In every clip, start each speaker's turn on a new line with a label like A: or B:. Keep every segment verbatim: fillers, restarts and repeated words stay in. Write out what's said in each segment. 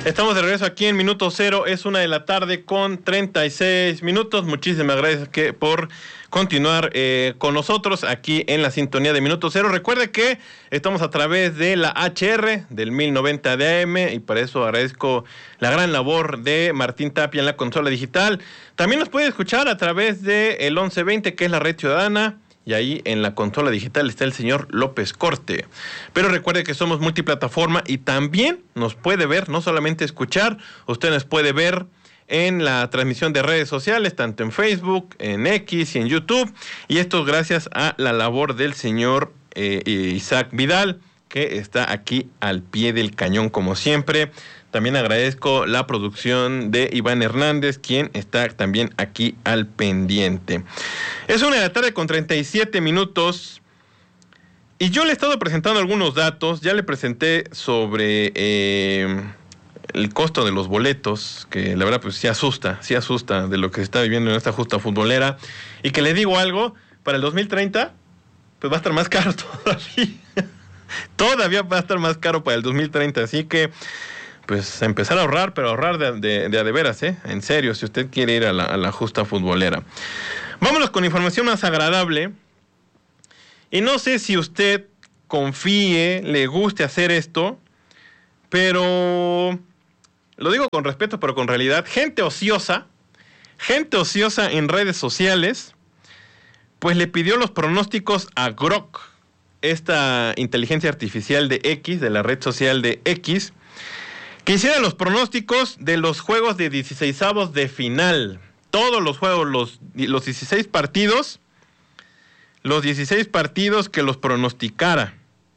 A: Estamos de regreso aquí en Minuto Cero, es una de la tarde con treinta y seis minutos. Muchísimas gracias que por continuar eh, con nosotros aquí en la sintonía de Minuto Cero. Recuerde que estamos a través de la H R del mil noventa de A M y para eso agradezco la gran labor de Martín Tapia en la consola digital. También nos puede escuchar a través de el once veinte, que es la red ciudadana. Y ahí en la consola digital está el señor López Corte. Pero recuerde que somos multiplataforma y también nos puede ver, no solamente escuchar, usted nos puede ver en la transmisión de redes sociales, tanto en Facebook, en X y en YouTube. Y esto gracias a la labor del señor eh, Isaac Vidal, que está aquí al pie del cañón como siempre. También agradezco la producción de Iván Hernández, quien está también aquí al pendiente. Es una de la tarde con treinta y siete minutos y yo le he estado presentando algunos datos. Ya le presenté sobre eh, el costo de los boletos, que la verdad pues sí asusta, sí asusta de lo que se está viviendo en esta justa futbolera. Y que le digo algo, para el dos mil treinta pues va a estar más caro todavía. Todavía va a estar más caro para el dos mil treinta, así que pues empezar a ahorrar, pero ahorrar de, de, de a de veras, ¿eh? En serio, si usted quiere ir a la, a la justa futbolera. Vámonos con información más agradable. Y no sé si usted confíe, le guste hacer esto, pero lo digo con respeto, pero con realidad. Gente ociosa, gente ociosa en redes sociales, pues le pidió los pronósticos a Grok, esta inteligencia artificial de X, de la red social de X, que hiciera los pronósticos de los juegos de dieciseisavos de final. Todos los juegos, los, los dieciséis partidos, los dieciséis partidos que los pronosticara.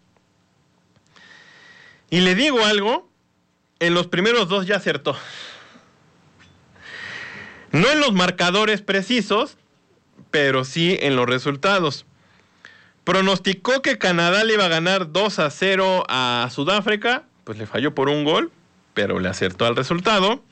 A: Y le digo algo, en los primeros dos ya acertó. No en los marcadores precisos, pero sí en los resultados. Pronosticó que Canadá le iba a ganar dos a cero a Sudáfrica, pues le falló por un gol, pero le acertó al resultado.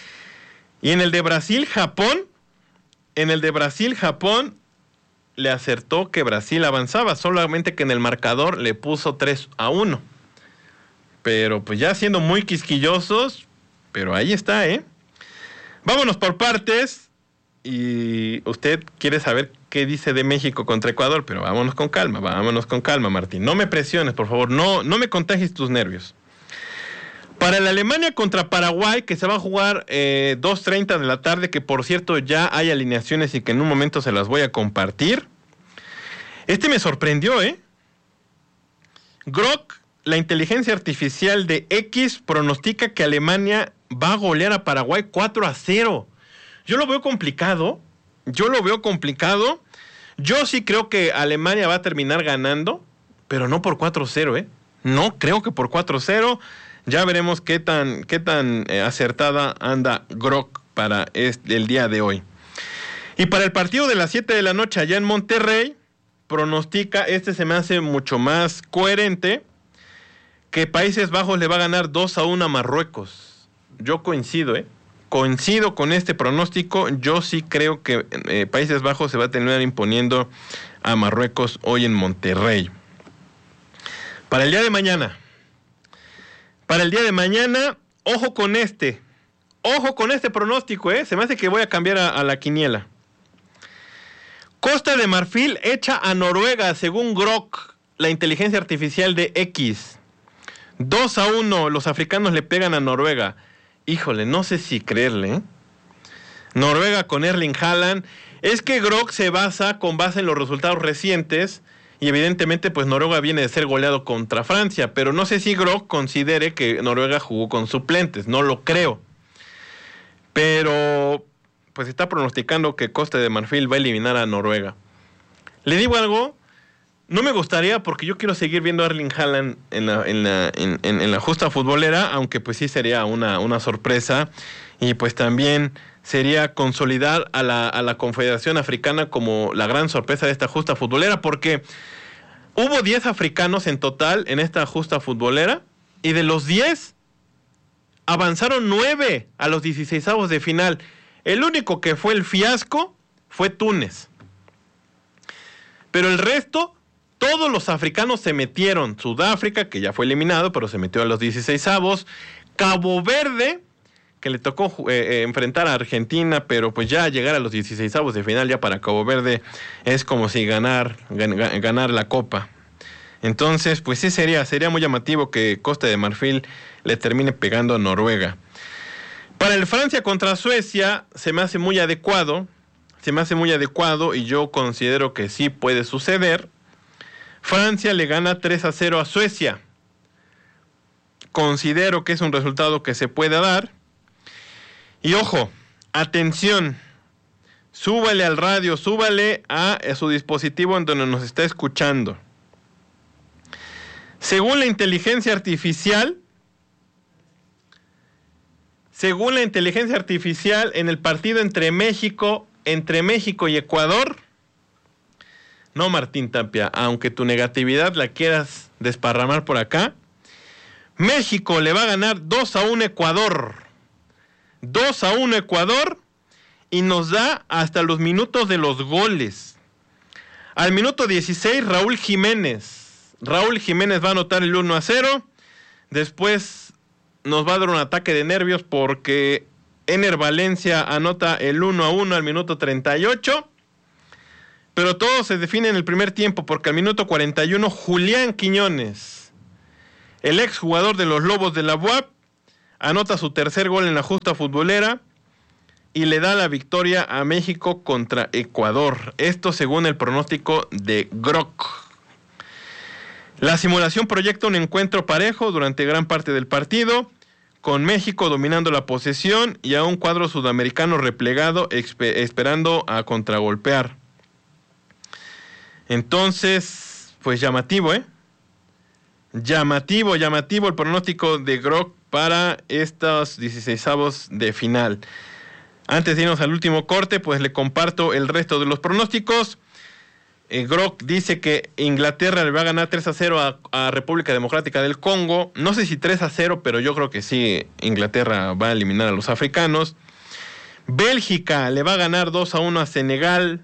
A: Y en el de Brasil-Japón, en el de Brasil-Japón, le acertó que Brasil avanzaba, solamente que en el marcador le puso tres a uno. Pero pues ya siendo muy quisquillosos, pero ahí está, ¿eh? Vámonos por partes. Y usted quiere saber qué dice de México contra Ecuador, pero vámonos con calma, vámonos con calma, Martín. No me presiones, por favor, no, no me contagies tus nervios. Para el Alemania contra Paraguay, que se va a jugar eh, dos treinta de la tarde, que por cierto ya hay alineaciones y que en un momento se las voy a compartir. Este me sorprendió, ¿eh? Grok, la inteligencia artificial de X, pronostica que Alemania va a golear a Paraguay cuatro a cero. Yo lo veo complicado, yo lo veo complicado. Yo sí creo que Alemania va a terminar ganando, pero no por cuatro cero, ¿eh? No creo que por cuatro cero. Ya veremos qué tan, qué tan eh, acertada anda Grok para este, el día de hoy. Y para el partido de las siete de la noche allá en Monterrey, pronostica, este se me hace mucho más coherente, que Países Bajos le va a ganar dos a uno a Marruecos. Yo coincido, ¿eh? Coincido con este pronóstico. Yo sí creo que eh, Países Bajos se va a terminar imponiendo a Marruecos hoy en Monterrey. Para el día de mañana. Para el día de mañana, ojo con este. Ojo con este pronóstico, ¿eh? Se me hace que voy a cambiar a, a la quiniela. Costa de Marfil echa a Noruega, según Grok, la inteligencia artificial de X. dos a uno, los africanos le pegan a Noruega. Híjole, no sé si creerle, ¿eh? Noruega con Erling Haaland. Es que Grok se basa con base en los resultados recientes. Y evidentemente, pues Noruega viene de ser goleado contra Francia, pero no sé si Grok considere que Noruega jugó con suplentes, no lo creo. Pero, pues está pronosticando que Costa de Marfil va a eliminar a Noruega. Le digo algo, no me gustaría porque yo quiero seguir viendo a Erling Haaland en la, en la, en, en, en la justa futbolera, aunque pues sí sería una, una sorpresa. Y pues también sería consolidar a la, a la Confederación Africana como la gran sorpresa de esta justa futbolera, porque hubo diez africanos en total en esta justa futbolera, y de los diez avanzaron nueve a los dieciseisavos de final. El único que fue el fiasco fue Túnez. Pero el resto, todos los africanos se metieron. Sudáfrica, que ya fue eliminado, pero se metió a los dieciseisavos. Cabo Verde, que le tocó eh, enfrentar a Argentina, pero pues ya llegar a los dieciseisavos de final ya para Cabo Verde es como si ganar, gan, ganar la Copa. Entonces, pues sí sería, sería muy llamativo que Costa de Marfil le termine pegando a Noruega. Para el Francia contra Suecia se me hace muy adecuado, se me hace muy adecuado y yo considero que sí puede suceder. Francia le gana tres a cero a Suecia. Considero que es un resultado que se puede dar. Y ojo, atención, súbale al radio, súbale a, a su dispositivo en donde nos está escuchando. Según la inteligencia artificial, según la inteligencia artificial, en el partido entre México, entre México y Ecuador, no, Martín Tapia, aunque tu negatividad la quieras desparramar por acá, México le va a ganar dos a uno a Ecuador. dos a uno Ecuador y nos da hasta los minutos de los goles. Al minuto dieciséis, Raúl Jiménez. Raúl Jiménez va a anotar el uno a cero. Después nos va a dar un ataque de nervios porque Ener Valencia anota el uno a uno al minuto treinta y ocho. Pero todo se define en el primer tiempo porque al minuto cuarenta y uno, Julián Quiñones, el exjugador de los Lobos de la U A P, anota su tercer gol en la justa futbolera y le da la victoria a México contra Ecuador. Esto según el pronóstico de Grok. La simulación proyecta un encuentro parejo durante gran parte del partido, con México dominando la posesión y a un cuadro sudamericano replegado exp- esperando a contragolpear. Entonces, pues llamativo, ¿eh? Llamativo, llamativo el pronóstico de Grok para estos dieciseisavos de final. Antes de irnos al último corte, pues le comparto el resto de los pronósticos. Eh, Grok dice que Inglaterra le va a ganar tres a cero a, a República Democrática del Congo. No sé si tres a cero, pero yo creo que sí, Inglaterra va a eliminar a los africanos. Bélgica le va a ganar dos a uno a Senegal.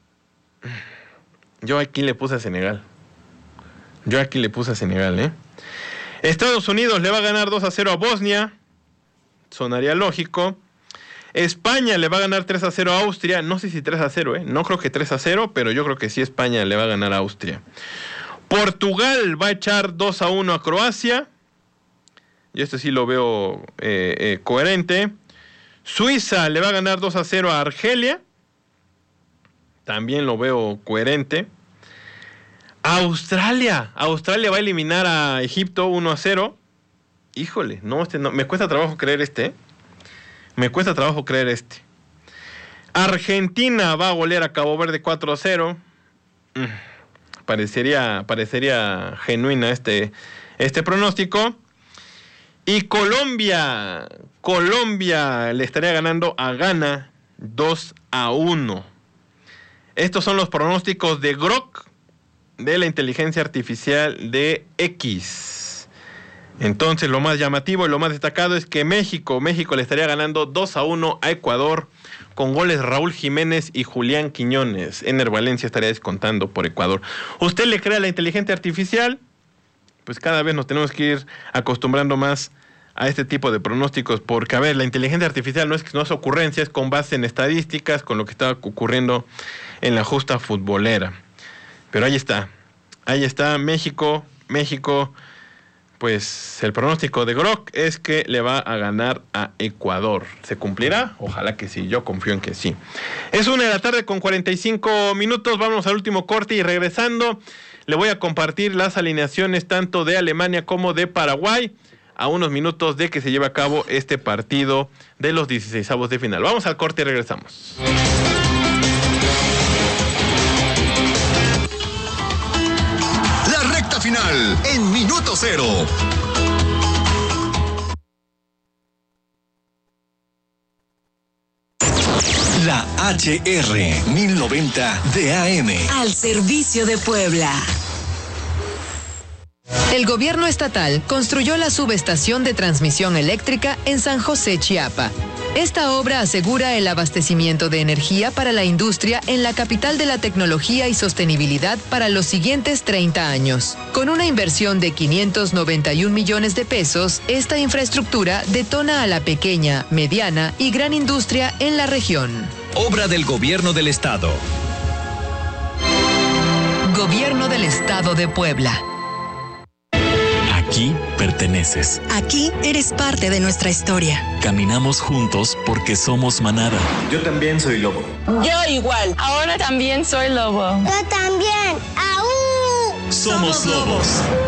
A: Yo aquí le puse a Senegal. Yo aquí le puse a Senegal, ¿eh? Estados Unidos le va a ganar dos a cero a Bosnia. Sonaría lógico. España le va a ganar tres a cero a Austria. No sé si tres a cero, ¿eh? No creo que tres a cero, pero yo creo que sí España le va a ganar a Austria. Portugal va a echar dos a uno a Croacia. Y esto sí lo veo eh, eh, coherente. Suiza le va a ganar dos a cero a Argelia. También lo veo coherente. Australia, Australia va a eliminar a Egipto uno a cero. Híjole, no, este no, me cuesta trabajo creer este, ¿eh? Me cuesta trabajo creer este. Argentina va a golear a Cabo Verde cuatro a cero. Mm, parecería, parecería genuina este, este pronóstico. Y Colombia, Colombia le estaría ganando a Ghana dos a uno. Estos son los pronósticos de Grok, de la inteligencia artificial de X. Entonces lo más llamativo y lo más destacado es que México, México le estaría ganando dos a uno a Ecuador con goles Raúl Jiménez y Julián Quiñones. Ener Valencia estaría descontando por Ecuador. ¿Usted le cree a la inteligencia artificial? Pues cada vez nos tenemos que ir acostumbrando más a este tipo de pronósticos, porque a ver, la inteligencia artificial no es, no es ocurrencia, es con base en estadísticas, con lo que está ocurriendo en la justa futbolera. Pero ahí está, ahí está México, México, pues el pronóstico de Grok es que le va a ganar a Ecuador. ¿Se cumplirá? Ojalá que sí, yo confío en que sí. Es una de la tarde con cuarenta y cinco minutos, vamos al último corte y regresando le voy a compartir las alineaciones tanto de Alemania como de Paraguay a unos minutos de que se lleve a cabo este partido de los dieciseisavos de final. Vamos al corte y regresamos.
B: Final en Minuto Cero. La H R mil noventa de A M.
C: Al servicio de Puebla. El gobierno estatal construyó la subestación de transmisión eléctrica en San José, Chiapa. Esta obra asegura el abastecimiento de energía para la industria en la capital de la tecnología y sostenibilidad para los siguientes treinta años. Con una inversión de quinientos noventa y un millones de pesos, esta infraestructura detona a la pequeña, mediana y gran industria en la región.
B: Obra del Gobierno del Estado.
C: Gobierno del Estado de Puebla.
D: Aquí perteneces.
E: Aquí eres parte de nuestra historia.
D: Caminamos juntos porque somos manada.
F: Yo también soy lobo.
G: Yo igual. Ahora también soy lobo.
H: Yo también. ¡Aú!
B: Somos lobos.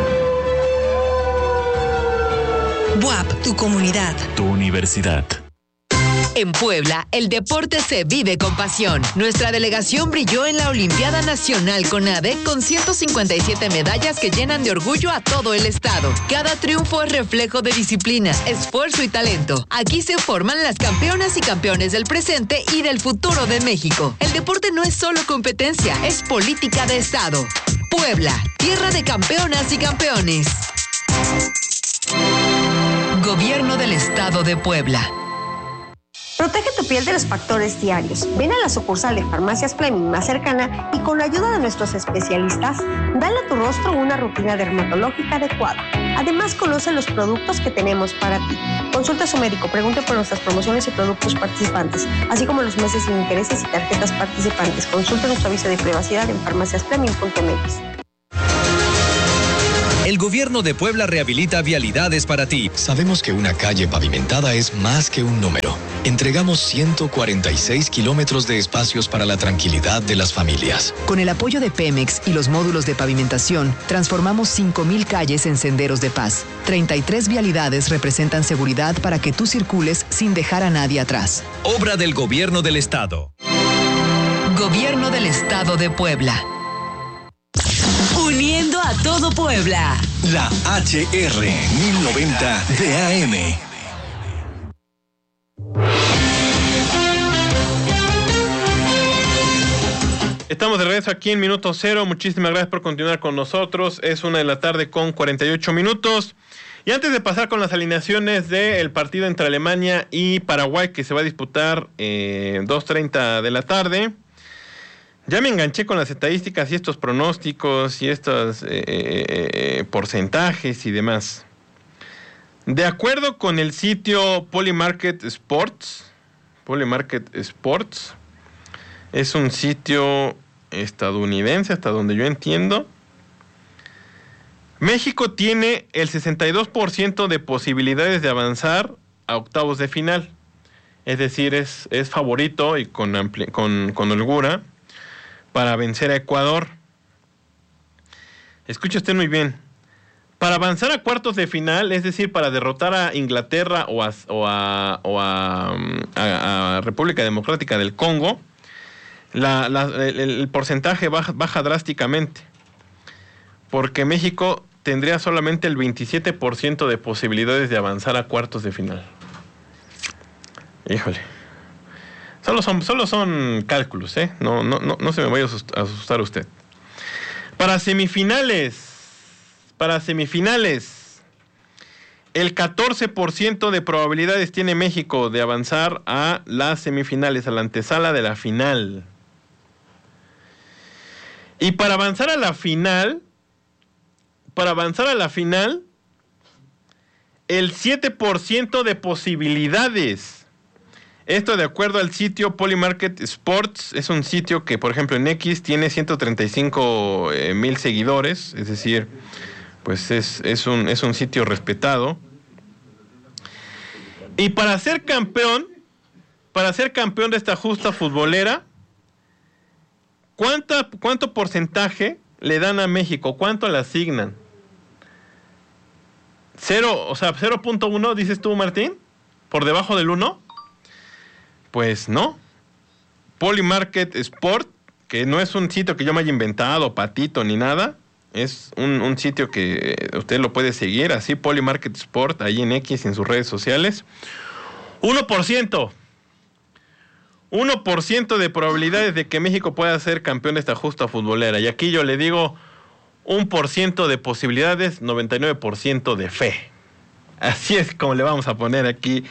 E: B U A P, tu comunidad.
D: Tu universidad.
C: En Puebla, el deporte se vive con pasión. Nuestra delegación brilló en la Olimpiada Nacional CONADE con ciento cincuenta y siete medallas que llenan de orgullo a todo el estado. Cada triunfo es reflejo de disciplina, esfuerzo y talento. Aquí se forman las campeonas y campeones del presente y del futuro de México. El deporte no es solo competencia, es política de estado. Puebla, tierra de campeonas y campeones. Gobierno del Estado de Puebla.
I: Protege tu piel de los factores diarios. Ven a la sucursal de Farmacias Fleming más cercana y con la ayuda de nuestros especialistas, dale a tu rostro una rutina dermatológica adecuada. Además, conoce los productos que tenemos para ti. Consulta a su médico, pregunte por nuestras promociones y productos participantes, así como los meses sin intereses y tarjetas participantes. Consulta nuestro aviso de privacidad en farmacias fleming punto m x.
B: El Gobierno de Puebla rehabilita vialidades para ti.
J: Sabemos que una calle pavimentada es más que un número. Entregamos ciento cuarenta y seis kilómetros de espacios para la tranquilidad de las familias.
C: Con el apoyo de Pemex y los módulos de pavimentación, transformamos cinco mil calles en senderos de paz. treinta y tres vialidades representan seguridad para que tú circules sin dejar a nadie atrás.
B: Obra del Gobierno del Estado.
C: Gobierno del Estado de Puebla.
E: Uniendo a todo Puebla.
B: La H R mil noventa de A M.
A: Estamos de regreso aquí en Minuto Cero. Muchísimas gracias por continuar con nosotros. Es una de la tarde con cuarenta y ocho minutos. Y antes de pasar con las alineaciones del partido entre Alemania y Paraguay, que se va a disputar eh, dos treinta de la tarde, ya me enganché con las estadísticas y estos pronósticos y estos eh, eh, porcentajes y demás. De acuerdo con el sitio Polymarket Sports, Polymarket Sports es un sitio estadounidense, hasta donde yo entiendo. México tiene el sesenta y dos por ciento de posibilidades de avanzar a octavos de final. Es decir, es, es favorito y con, ampli- con, con holgura para vencer a Ecuador. Escuche usted muy bien. Para avanzar a cuartos de final, es decir, para derrotar a Inglaterra o a, o a, o a, a, a República Democrática del Congo, la, la, el, el porcentaje baja, baja drásticamente. Porque México tendría solamente el veintisiete por ciento de posibilidades de avanzar a cuartos de final. Híjole. Solo son, solo son cálculos, ¿eh? No, no, no, no se me vaya a asustar usted. Para semifinales, para semifinales, el catorce por ciento de probabilidades tiene México de avanzar a las semifinales, a la antesala de la final. Y para avanzar a la final, para avanzar a la final, el siete por ciento de posibilidades. Esto de acuerdo al sitio Polymarket Sports. Es un sitio que, por ejemplo, en X tiene ciento treinta y cinco mil seguidores. Es decir, pues es, es, un, es un sitio respetado. Y para ser campeón, para ser campeón de esta justa futbolera, ¿cuánta, ¿cuánto porcentaje le dan a México? ¿Cuánto le asignan? Cero, o sea, cero punto uno, dices tú, Martín, por debajo del uno. Pues no. Polymarket Sport, que no es un sitio que yo me haya inventado, patito, ni nada. Es un, un sitio que usted lo puede seguir, así, Polymarket Sport, ahí en X, en sus redes sociales. uno por ciento. uno por ciento de probabilidades de que México pueda ser campeón de esta justa futbolera. Y aquí yo le digo, un por ciento de posibilidades, noventa y nueve por ciento de fe. Así es como le vamos a poner aquí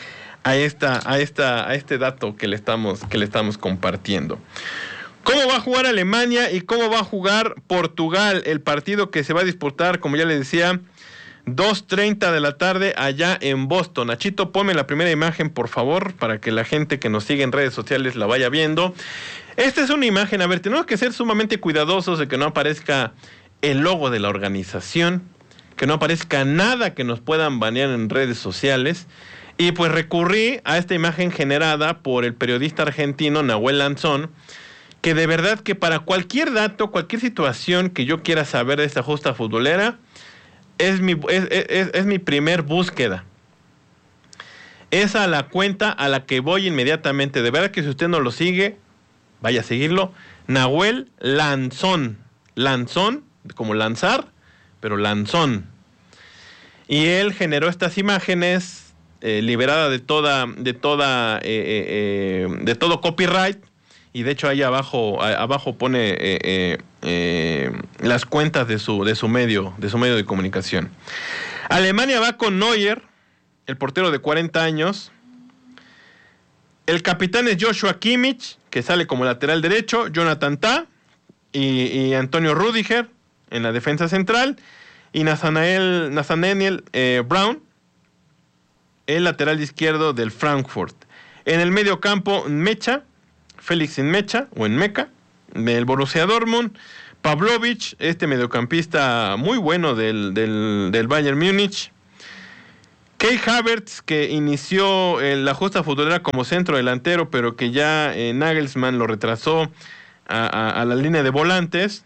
A: a esta, a esta, a este dato que le estamos, que le estamos compartiendo. ¿Cómo va a jugar Alemania y cómo va a jugar Portugal? El partido que se va a disputar, como ya les decía, dos treinta de la tarde allá en Boston. Nachito, ponme la primera imagen, por favor, para que la gente que nos sigue en redes sociales la vaya viendo. Esta es una imagen, a ver, tenemos que ser sumamente cuidadosos de que no aparezca el logo de la organización, que no aparezca nada que nos puedan banear en redes sociales. Y pues recurrí a esta imagen generada por el periodista argentino Nahuel Lanzón, que de verdad que para cualquier dato, cualquier situación que yo quiera saber de esta justa futbolera, es mi, es, es, es mi primer búsqueda. Es a la cuenta a la que voy inmediatamente. De verdad que si usted no lo sigue, vaya a seguirlo. Nahuel Lanzón. Lanzón, como lanzar, pero Lanzón. Y él generó estas imágenes eh, liberada de toda, de toda, eh, eh, de todo copyright. Y de hecho ahí abajo, a, abajo pone eh, eh, eh, las cuentas de su, de su medio, de su medio de comunicación. Alemania va con Neuer, el portero de cuarenta años. El capitán es Joshua Kimmich, que sale como lateral derecho, Jonathan Tah y, y Antonio Rüdiger en la defensa central, y Nathanael, Nathaniel eh, Brown, el lateral izquierdo del Frankfurt. En el medio campo, Mecha, Félix Nmecha, o Nmecha, del Borussia Dortmund. Pavlovic, este mediocampista muy bueno del, del, del Bayern Múnich. Kai Havertz, que inició eh, la justa futbolera como centro delantero, pero que ya eh, Nagelsmann lo retrasó a, a, a la línea de volantes.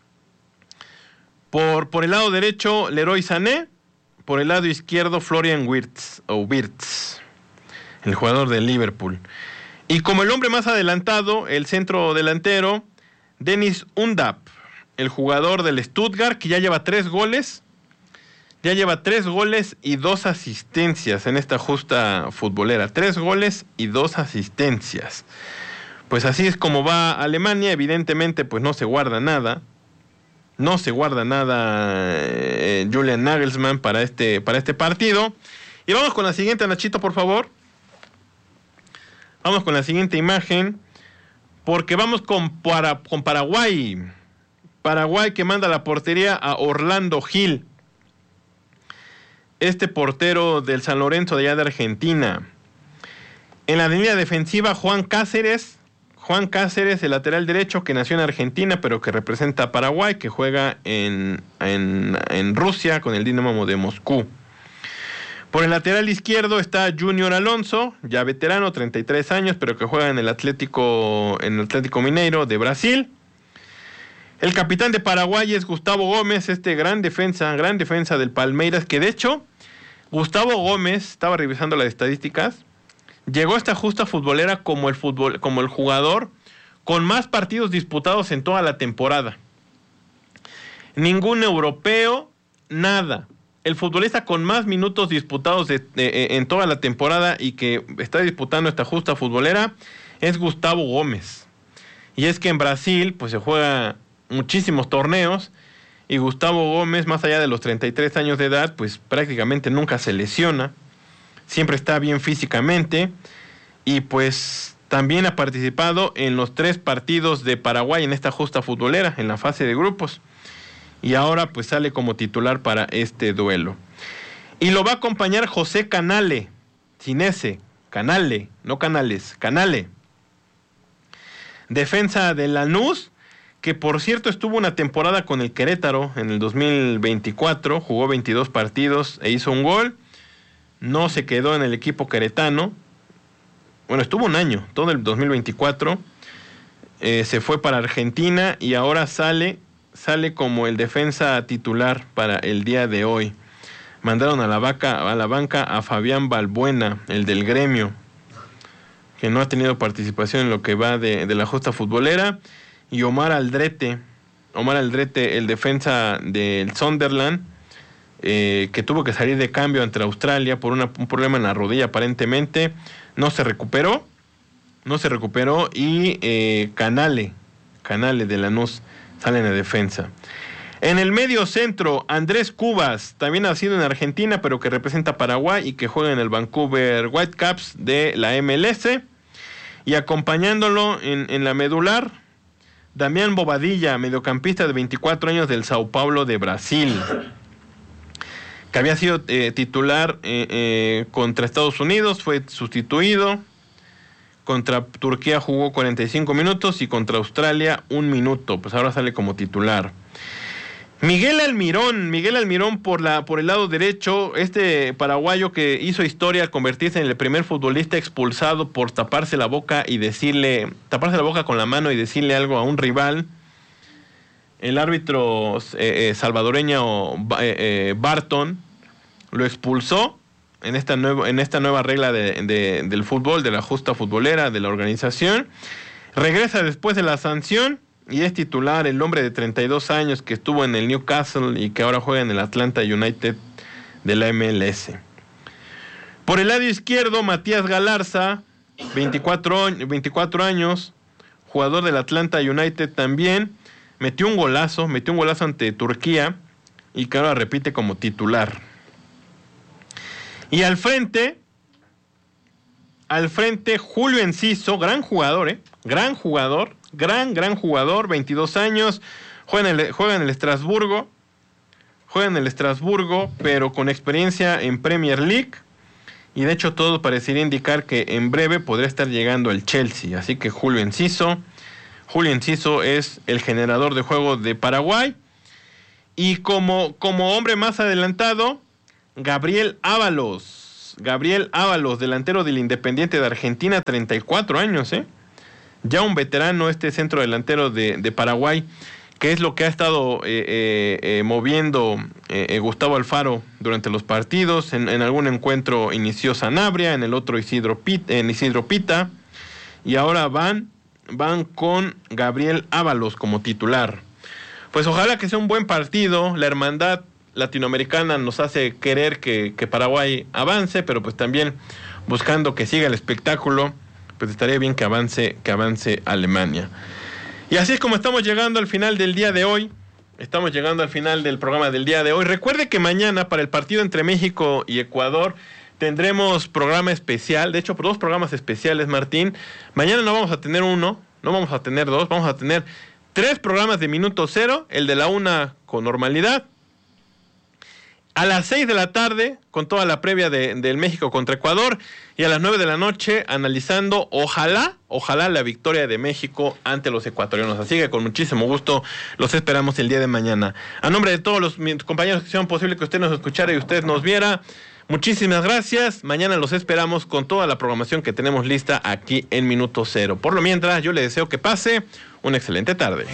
A: Por, por el lado derecho, Leroy Sané. Por el lado izquierdo, Florian Wirtz, o Wirtz, el jugador del Liverpool. Y como el hombre más adelantado, el centro delantero, Dennis Undav, el jugador del Stuttgart, que ya lleva tres goles. Ya lleva tres goles y dos asistencias en esta justa futbolera. Tres goles y dos asistencias. Pues así es como va Alemania. Evidentemente, pues no se guarda nada. No se guarda nada eh, Julian Nagelsmann para este, para este partido. Y vamos con la siguiente, Nachito, por favor. Vamos con la siguiente imagen, porque vamos con, para, con Paraguay. Paraguay que manda la portería a Orlando Gil, este portero del San Lorenzo de allá de Argentina. En la línea defensiva, Juan Cáceres. Juan Cáceres, el lateral derecho que nació en Argentina, pero que representa a Paraguay, que juega en, en, en Rusia con el Dinamo de Moscú. Por el lateral izquierdo está Junior Alonso, ya veterano, treinta y tres años, pero que juega en el Atlético, en el Atlético Mineiro de Brasil. El capitán de Paraguay es Gustavo Gómez, este gran defensa, gran defensa del Palmeiras, que de hecho, Gustavo Gómez, estaba revisando las estadísticas, llegó a esta justa futbolera como el, futbol, como el jugador con más partidos disputados en toda la temporada. Ningún europeo, nada. El futbolista con más minutos disputados de, de, de, en toda la temporada y que está disputando esta justa futbolera es Gustavo Gómez. Y es que en Brasil pues se juega muchísimos torneos y Gustavo Gómez, más allá de los treinta y tres años de edad, pues prácticamente nunca se lesiona, siempre está bien físicamente y pues también ha participado en los tres partidos de Paraguay en esta justa futbolera, en la fase de grupos. Y ahora pues sale como titular para este duelo. Y lo va a acompañar José Canale, sin ese, Canale, no Canales, Canale. Defensa de Lanús, que por cierto estuvo una temporada con el Querétaro en el dos mil veinticuatro, jugó veintidós partidos e hizo un gol. No se quedó en el equipo queretano. Bueno, estuvo un año, todo el dos mil veinticuatro. Eh, se fue para Argentina y ahora sale... sale como el defensa titular para el día de hoy. Mandaron a la, vaca, a la banca a Fabián Balbuena, el del Gremio, que no ha tenido participación en lo que va de, de la justa futbolera, y Omar Aldrete, Omar Aldrete, el defensa del Sunderland, eh, que tuvo que salir de cambio ante Australia por una, un problema en la rodilla aparentemente, no se recuperó, no se recuperó, y eh, Canale, Canale de Lanús, sale en la defensa. En el medio centro, Andrés Cubas, también nacido en Argentina, pero que representa a Paraguay y que juega en el Vancouver Whitecaps de la M L S. Y acompañándolo en, en la medular, Damián Bobadilla, mediocampista de veinticuatro años del Sao Paulo de Brasil, que había sido eh, titular eh, eh, contra Estados Unidos, fue sustituido. Contra Turquía jugó cuarenta y cinco minutos y contra Australia un minuto, pues ahora sale como titular. Miguel Almirón, Miguel Almirón por la por el lado derecho, este paraguayo que hizo historia al convertirse en el primer futbolista expulsado por taparse la boca y decirle, taparse la boca con la mano y decirle algo a un rival. El árbitro eh, eh, salvadoreño eh, eh, Barton lo expulsó en esta nueva, en esta nueva regla de, de, del fútbol, de la justa futbolera, de la organización. Regresa después de la sanción y es titular el hombre de treinta y dos años que estuvo en el Newcastle y que ahora juega en el Atlanta United de la M L S. Por el lado izquierdo, Matías Galarza, veinticuatro, veinticuatro años, jugador del Atlanta United también, metió un golazo, metió un golazo ante Turquía y que ahora repite como titular. Y al frente, al frente Julio Enciso, gran jugador, ¿eh? Gran jugador, gran, gran jugador, veintidós años, juega en el, juega en el Estrasburgo, juega en el Estrasburgo, pero con experiencia en Premier League, y de hecho todo parecería indicar que en breve podría estar llegando al Chelsea, así que Julio Enciso, Julio Enciso es el generador de juego de Paraguay, y como, como hombre más adelantado, Gabriel Ábalos, Gabriel Ábalos, delantero del Independiente de Argentina, treinta y cuatro años, ¿eh? Ya un veterano, este centro delantero de, de Paraguay, que es lo que ha estado eh, eh, eh, moviendo eh, Gustavo Alfaro durante los partidos. En, en algún encuentro inició Sanabria, en el otro Isidro Pita, en Isidro Pita, y ahora van, van con Gabriel Ábalos como titular. Pues ojalá que sea un buen partido. La hermandad latinoamericana nos hace querer que, que Paraguay avance, pero pues también buscando que siga el espectáculo, pues estaría bien que avance, que avance Alemania. Y así es como estamos llegando al final del día de hoy. Estamos llegando al final del programa del día de hoy. Recuerde que mañana, para el partido entre México y Ecuador, tendremos programa especial. De hecho, dos programas especiales, Martín. Mañana no vamos a tener uno, no vamos a tener dos, vamos a tener tres programas de Minuto Cero. El de la una con normalidad. A las seis de la tarde, con toda la previa de, del México contra Ecuador, y a las nueve de la noche, analizando, ojalá, ojalá la victoria de México ante los ecuatorianos. Así que con muchísimo gusto los esperamos el día de mañana. A nombre de todos los mis compañeros que hicieron posible que usted nos escuchara y usted nos viera, muchísimas gracias. Mañana los esperamos con toda la programación que tenemos lista aquí en Minuto Cero. Por lo mientras, yo le deseo que pase una excelente tarde.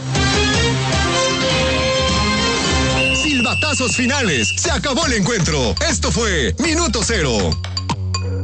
B: Silbatazos finales. Se acabó el encuentro. Esto fue Minuto Cero.